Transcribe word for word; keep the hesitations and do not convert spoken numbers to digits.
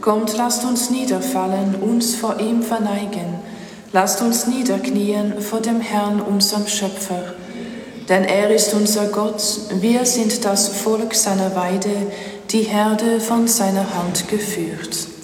Kommt, lasst uns niederfallen, uns vor ihm verneigen. Lasst uns niederknien vor dem Herrn, unserem Schöpfer. Denn er ist unser Gott, wir sind das Volk seiner Weide, die Herde von seiner Hand geführt.